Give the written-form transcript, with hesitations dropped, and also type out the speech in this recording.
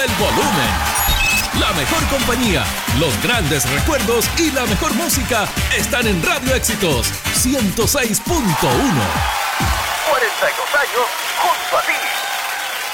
el volumen. La mejor compañía, los grandes recuerdos y la mejor música están en Radio Éxitos 106.1. 42 años junto a ti.